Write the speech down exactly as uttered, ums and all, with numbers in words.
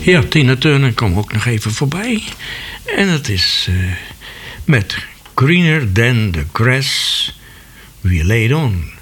Ja, Tina Turner kwam ook nog even voorbij. En het is uh, met Greener Than the Grass We Laid On.